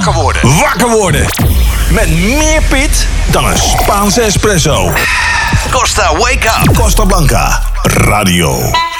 Wakker worden. Met meer pit dan een Spaanse espresso. Costa Wake Up. Costa Blanca Radio.